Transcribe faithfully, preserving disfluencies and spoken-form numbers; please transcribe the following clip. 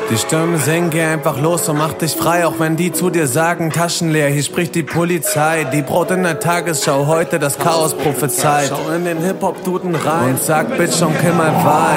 Die Stürme singen, geh einfach los und mach dich frei. Auch wenn die zu dir sagen, Taschen leer, hier spricht die Polizei. Die Brot in der Tagesschau, heute das Chaos prophezeit. Schau in den Hip-Hop-Duden rein und sag, Bitch, don't kill my vibe.